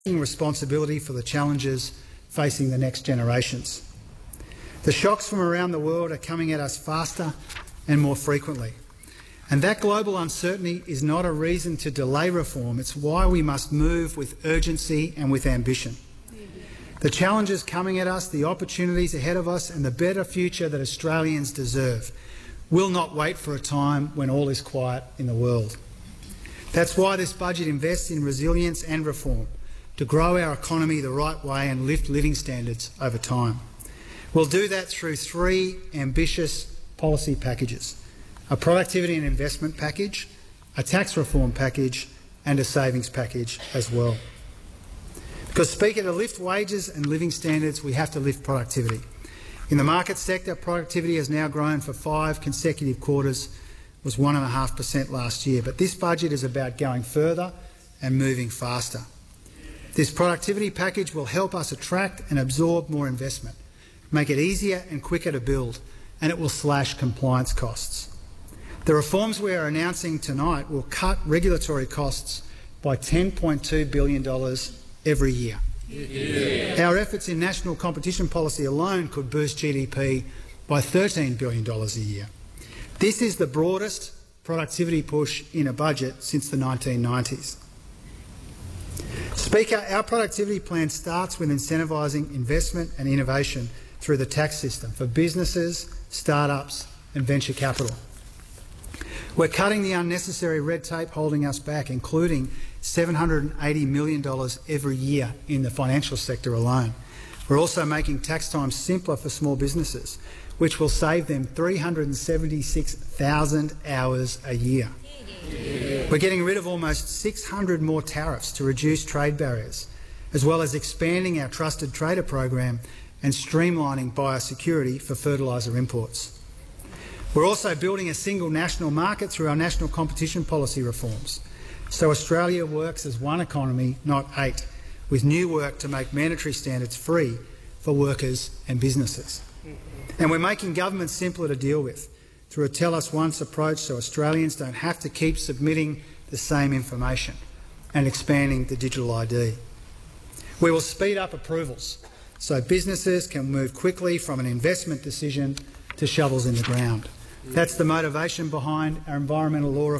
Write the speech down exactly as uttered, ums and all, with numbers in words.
responsibility for the challenges facing the next generations. The shocks from around the world are coming at us faster and more frequently. And that global uncertainty is not a reason to delay reform. It's why we must move with urgency and with ambition. The challenges coming at us, the opportunities ahead of us and the better future that Australians deserve will not wait for a time when all is quiet in the world. That's why this budget invests in resilience and reform to grow our economy the right way and lift living standards over time. We'll do that through three ambitious policy packages: a productivity and investment package, a tax reform package and a savings package as well. Because, Speaker, to lift wages and living standards, we have to lift productivity. In the market sector, productivity has now grown for five consecutive quarters. It was one point five percent last year. But this budget is about going further and moving faster. This productivity package will help us attract and absorb more investment, make it easier and quicker to build, and it will slash compliance costs. The reforms we are announcing tonight will cut regulatory costs by ten point two billion dollars every year. Yeah. Our efforts in national competition policy alone could boost G D P by thirteen billion dollars a year. This is the broadest productivity push in a budget since the nineteen nineties. Speaker, our productivity plan starts with incentivising investment and innovation through the tax system for businesses, start-ups and venture capital. We're cutting the unnecessary red tape holding us back, including seven hundred eighty million dollars every year in the financial sector alone. We're also making tax time simpler for small businesses, which will save them three hundred seventy-six thousand hours a year. Yeah. We're getting rid of almost six hundred more tariffs to reduce trade barriers, as well as expanding our Trusted Trader program and streamlining biosecurity for fertiliser imports. We're also building a single national market through our national competition policy reforms, so Australia works as one economy, not eight, with new work to make mandatory standards free for workers and businesses. And we're making government simpler to deal with through a Tell Us Once approach so Australians don't have to keep submitting the same information, and expanding the digital I D. We will speed up approvals so businesses can move quickly from an investment decision to shovels in the ground. That's the motivation behind our environmental law reform.